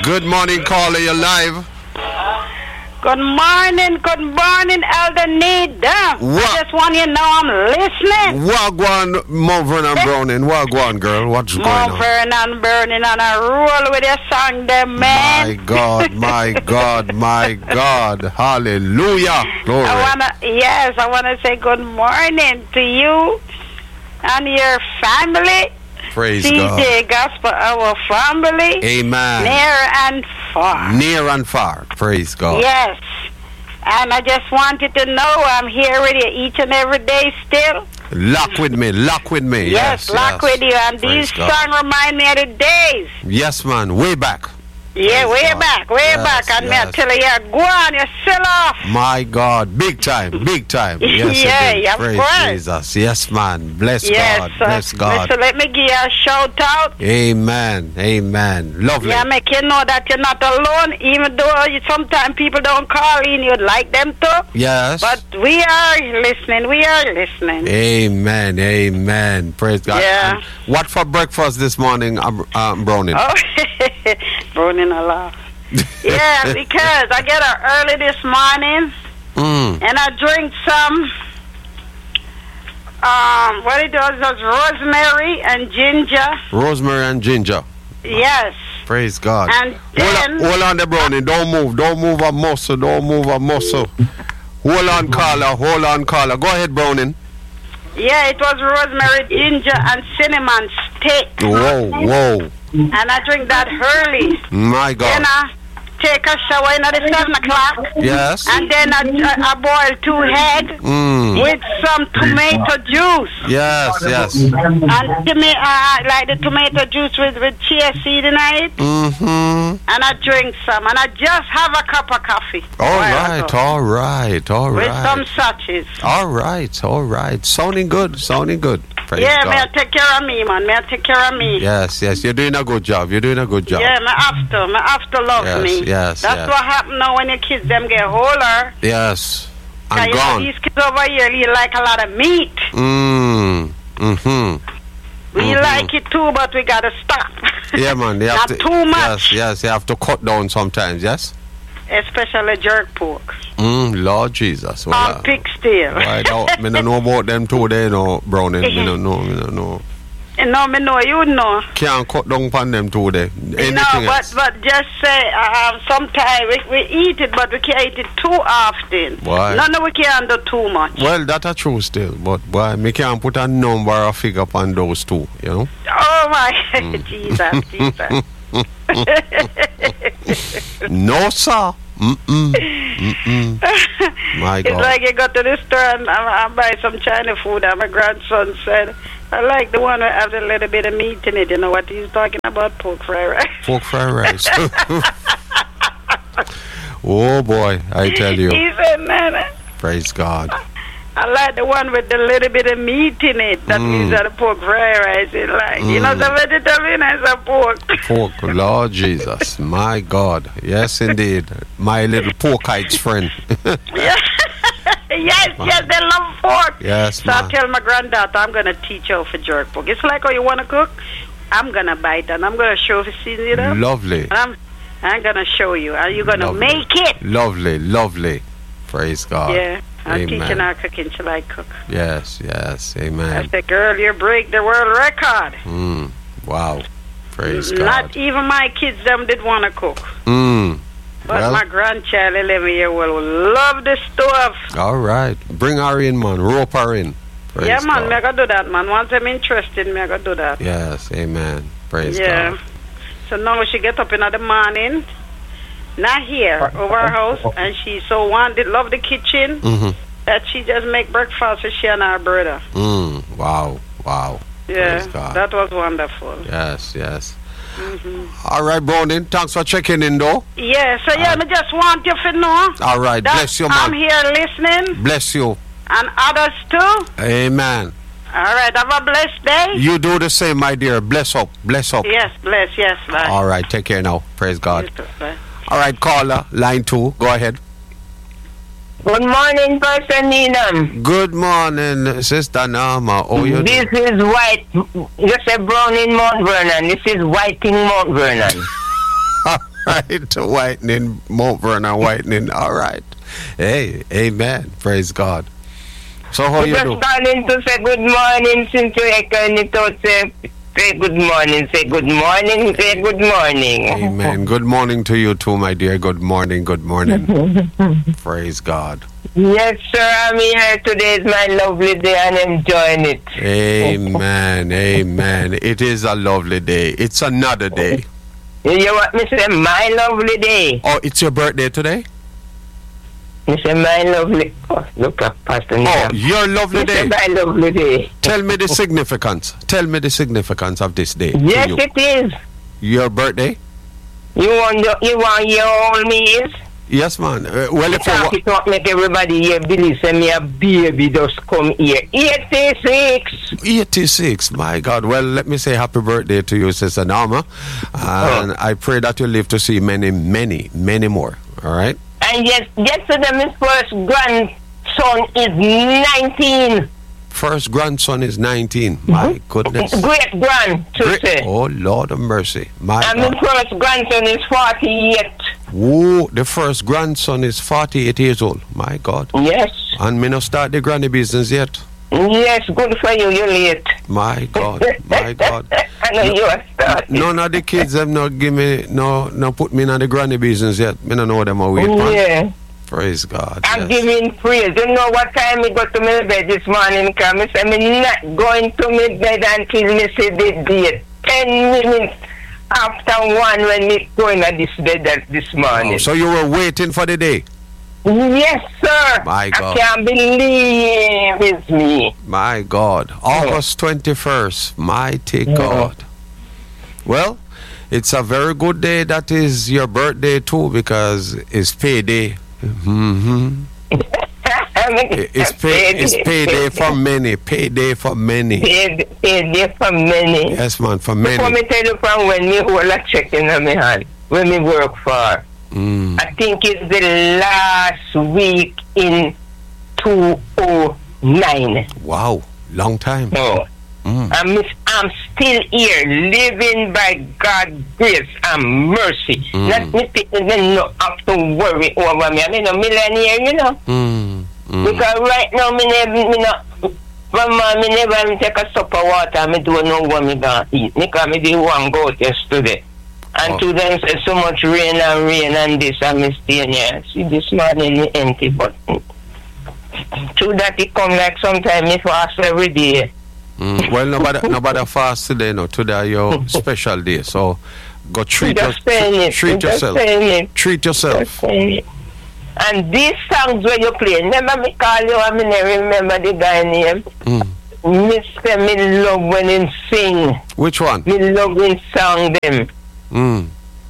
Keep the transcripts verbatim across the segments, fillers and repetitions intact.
Good morning, caller. You're live. Good morning, good morning, Elder Nida. What? I just want you to know I'm listening. Wagwan, Mulvern and Browning. Wagwan, girl. What's going on? Mulvern and Burning on a roll with your song there, man. My God, my God, my God. Hallelujah. Glory. I wanna, yes, I want to say good morning to you and your family. Praise C J God. Gospel, our family. Amen. Near and far. Near and far. Praise God. Yes. And I just wanted to know I'm here with you each and every day still. Lock with me. Lock with me. Yes, Yes. lock yes. with you. And Praise these God. songs remind me of the days. Yes, man. Way back. Yeah, Praise way God. back, way Yes, back. And yes. me tell you, yeah, go on, you're still off. My God. Big time. Big time. Yes, Yeah, it is. yeah, of Praise course. Jesus. Yes, man. Bless Yes, God. uh, Bless God. So let me give you a shout out. Amen. Amen. Lovely. Yeah, make you know that you're not alone, even though you, sometimes people don't call in, you'd like them to. Yes. But we are listening, we are listening. Amen. Amen. Praise God. Yeah. And what for breakfast this morning, um, um, Browning? Oh, burning a lot. Yeah, because I get up early this morning Mm. and I drink some, um, what it does is rosemary and ginger. Rosemary and ginger. Yes. Praise God. And Hold then, on, hold on there, Brownie. Don't move. Don't move a muscle. Don't move a muscle. Hold on, caller. Hold on, caller. Go ahead, Browning. yeah, it was rosemary, ginger, and cinnamon stick. Whoa, whoa. And I drink that early. My Then God. I take a shower in at the seven o'clock. Yes. And then I, I, I boil two eggs Mm. with some tomato juice. Yes, yes. And toma- uh, like the tomato juice with, with chia seed in it. Mm-hmm. And I drink some. And I just have a cup of coffee. All While right, ago. all right, all With some right. sachets. All right, all right. Sounding good, sounding good. Praise Yeah, God. may I take care of me, man. May I take care of me. Yes, yes. You're doing a good job. You're doing a good job. Yeah, my after, my after love Yes, me. yes, That's yes. what happen now when your kids them get older. Yes. And And you know, gone. these kids over here, you like a lot of meat. Mm. Mm-hmm. We Mhm. like it too, but we gotta stop. Yeah, man. They have Not to, too much. Yes, yes. You have to cut down sometimes, yes? Especially jerk pork. Mm, Lord Jesus. Well, Or uh, pig steel. right out. Me don't know about them two there, no, Browning. Me don't know, me don't know. No, me know, you know. Can't cut down on them two there. Anything no, but else? but just say, um, sometimes we, we eat it, but we can't eat it too often. Why? No, no, we can't do too much. Well, that's a true still, but boy, me can't put a number or figure upon those two, you know? Oh, my, Mm. Jesus, Jesus. No, sir. Mm-mm. Mm-mm. My It's God. like you go to the store and I, I buy some China food, and my grandson said, I like the one that has a little bit of meat in it. You know what he's talking about? Pork fried rice. Pork fried rice. Oh, boy, I tell you. He said, Nana, Praise God. I like the one with the little bit of meat in it. That Mm. means that the pork fried rice is like, you know, Mm. the vegetarian is a pork. Pork, Lord Jesus. My God. Yes, indeed. My little porkites friend. yes, yes, they love pork. Yes, So I man. tell my granddaughter, I'm going to teach her for jerk pork. It's like how you want to cook. I'm going to bite and I'm going to show you, see it up. Lovely. And I'm, I'm going to show you. Are you going to Lovely. make it? Lovely, lovely. Praise God. Yeah. I'm Amen. teaching her cooking till I cook. Yes, yes. I Amen. said, girl, you break the world record. Mm. Wow. Praise Not God. even my kids them did want to cook. Mm. But Well, my grandchild, eleven year old, love the stove. all right. Bring her in, man. Rope her in. Praise yeah, man, God. me I gotta do that, man. Once I'm interested, me I gotta do that. Yes, amen. Praise yeah. God. So now she get up in the morning, not here, over her house, and she so wanted, love the kitchen, Mm-hmm. that she just make breakfast for she and her brother. Mm. Wow. Wow. Yeah, Praise God. that was wonderful. Yes, yes. hmm All right, Browning. Thanks for checking in, though. Yeah, so yeah, Uh, me just want you to know All right. that Bless you, I'm man. here listening, Bless you. and others too. Amen. All right, have a blessed day. You do the same, my dear. Bless up. Bless up. Yes, bless, yes, bye. All right. Take care now. Praise God. You too, bye. All right, caller. Line two. Go ahead. Good morning, Pastor Needham. Good morning, Sister Nama. Oh, you This is White. You say Brown in Mount Vernon. This is Whiting Mount Vernon. right. Whitening, Mount Vernon whitening. All right. Hey, amen. Praise God. So how you Just do? calling to say good morning since you echoing it out. Say, say good morning. Say good morning. Say good morning. Amen. Good morning to you too, my dear. Good morning. Good morning. Praise God. Yes, sir. I'm here today. It's my lovely day and enjoying it. Amen. Amen. It is a lovely day. It's another day. You want me to say my lovely day? Oh, it's your birthday today? Me say my lovely. Oh, look at Pastor Oh, Niam. your lovely Me say day. my lovely day. Tell me the significance. Tell me the significance of this day. to Yes, you. it is. Your birthday? You want the, you want your old me is? Yes, man. Uh, well, if you Talk wa- it up, make everybody here believe say me a baby just come here. eighty-six. eighty-six, my God. Well, let me say happy birthday to you, Sister Norma. And I pray that you live to see many, many, many more. All right? And yes, yesterday my first grandson is nineteen. First grandson is nineteen. My goodness. Great grand, to Great. say. Oh, Lord of mercy. My And God. my first grandson is forty-eight. Whoa, the first grandson is forty-eight years old. My God. Yes. And me not start the granny business yet. Yes, good for you, you're late. My God. My God. I know you are starting. None of the kids have not give me, no, no put me in the granny business yet. Me don't know them are wait for. Yeah. Praise God. I'm yes. giving praise. You know what time I go to my bed this morning? Because I say I'm not going to my bed until me see the date. Ten minutes after one when me going at this bed that this morning. Oh, so you were waiting for the day? Yes, sir. My God. I can't believe it's me. My God. August twenty-first. Mighty Yeah. God. Well, it's a very good day. That is your birthday too, because it's payday. Mm-hmm. It's pay, it's payday for many. Payday for many. Paid, payday for many. Yes, man, for Before many. me tell you from when me hold a check in my hand, when me work for. Mm. I think it's the last week in two thousand nine. Wow, long time. No. Mm. I'm, I'm still here, living by God's grace and mercy. Mm. Not me people don't have to worry over me. I mean, a millionaire, you know. Mm. Mm. Because right now, me never, me not, from uh, me never me take a cup of water, me don't know what me gonna eat. Because me didn't want to go out yesterday. And Oh. to them say so much rain and rain and this and me staying here. See, this morning me empty, but to that it come like sometime me fast every day. Mm. Well, nobody, nobody fast today, no. Today your special day, so go treat, your, Just saying it. treat Just yourself. saying it. Treat Just yourself. saying it. And these songs where you play, remember me call you, I mean, I remember the guy name. Mm. Mister Me love when him sing. Which one? Me love when song them. Mm.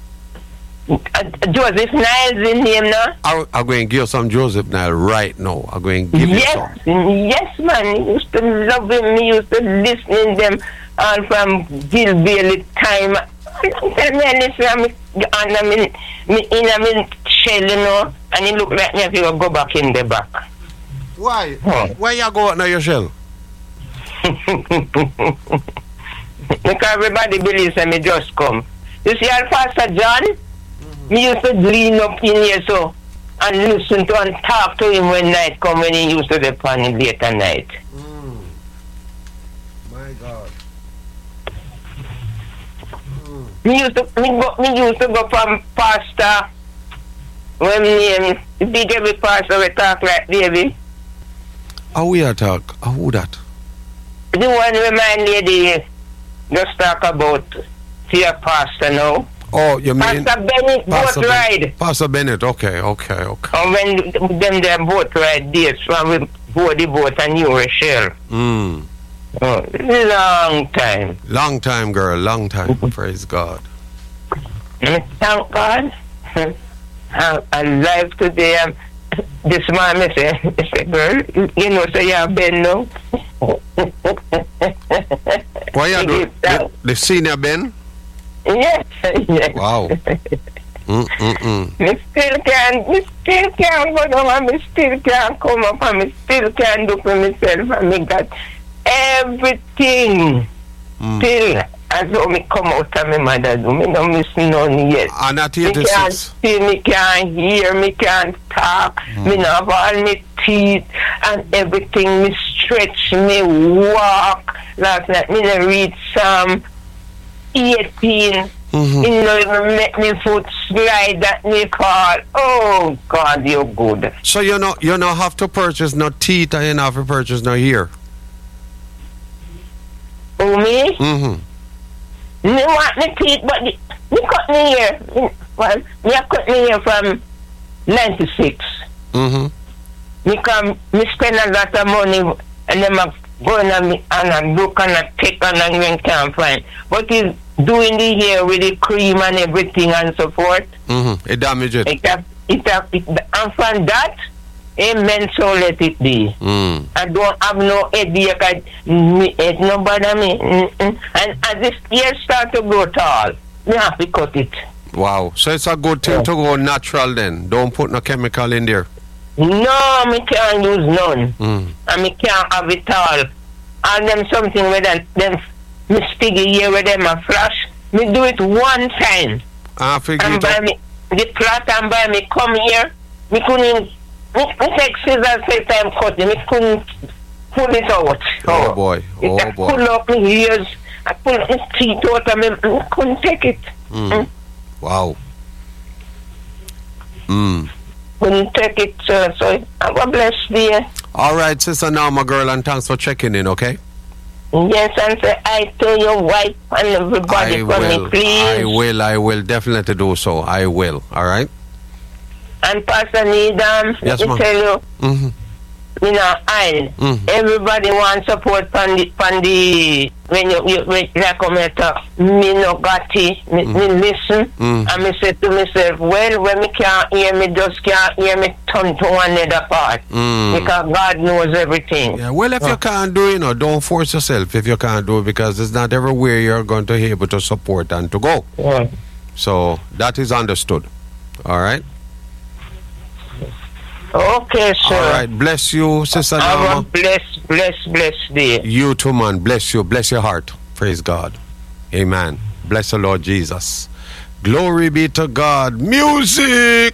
Uh, Joseph Niles in him now? I, I'm going to give you some Joseph now right now. I'm going to give you Yes, some. yes, man. He used to love him. He used to listen to them all from Gil Bailey time. And tell me, I listen, I'm and I'm in, me, in I'm in shell, you know, and he look like me if he will go back in the back. Why? Huh. Why you go out now your shell? Because everybody believes that me just come. You see, our Pastor John, me used to lean up in here so and listen to and talk to him when night come when he used to be upon him late at night. Mm. My God. Me used to me, go, me used to go from pastor when me the big every pastor we talk like baby. How we are talk? How who that? The one where my lady just talk about fear pastor now. Oh, you mean Pastor Bennett Pastor boat Ben- ride. Pastor Bennett. Okay, okay, okay. And when them their boat ride dates from we board the boat and you were shell. Mm. Oh, long time. Long time, girl. Long time. Praise God. And thank God. I'm alive today. I'm, this man me say, he say, girl, you know, say you're Ben now. Why you He do? give The, thanks. the senior Ben? Yes, yes. Wow. Mm mm mm. Me still can, me still can go down and me still can come up and me still can do for myself and me got everything Mm. still as though me come out of my mother do. Me don't miss none yet. And at Me can't eighty-six. see, me can't hear, me can't talk. Mm. Me not have all my teeth and everything. Me stretch, me walk. Last night me no read Psalm eighteen. Mm-hmm. You know, even make me foot slide that me call. Oh God, you're good. So you know you don't have to purchase no teeth and you don't have to purchase no ear. Oh me? Mm-hmm. Me want me teeth, but me, me cut me hair. Me, well, me a cut me hair from ninety-six. Mm-hmm. Me come, me spend a lot of money, and then I go and me and I look and I take and I even can't find. But he's doing the hair with the cream and everything and so forth. Mm-hmm. It damage it. It have, it have, it, and from that, amen, so let it be. Mm. I don't have no headache. I, me, it no bother me. Mm-mm. And as this hair start to grow tall, me have to cut it. Wow. So it's a good thing Yeah. to go natural then. Don't put no chemical in there. No, me can't use none. Mm. And me can't have it all. And them something with them, them me sticky here with them a flash. Me do it one time. I figure And it by out. me, the plot and by me come here, me couldn't, me, me take scissors say time cut it. Me couldn't pull it out. Oh, boy. Oh, it, I boy. pull up my ears, I pull up my teeth out and me, me couldn't take it. Mm. Mm. Wow. Mm. Couldn't take it, sir. So have a blessed day. All right, Sister Norma girl, and thanks for checking in, okay? Yes, and say I tell your wife and everybody I for will. me, please. I will. I will definitely do so. I will. All right? And Pastor Needham, Yes, let me ma'am. tell you, Mm-hmm. you know, I, Mhm. everybody wants support from the, from the, when you, you, when you come here talk, me no got it, me, me listen, Mhm. and me say to myself, well, when me can't hear, me just can't hear, me turn to another part, Mm. because God knows everything. Yeah, well, if you can't do it, you know, don't force yourself if you can't do it, because it's not everywhere you're going to be able to support and to go. Yeah. So that is understood. All right? Okay, sir. All right. Bless you, Sister Have a Norma. blessed, blessed, blessed day. You too, man. Bless you. Bless your heart. Praise God. Amen. Bless the Lord Jesus. Glory be to God. Music.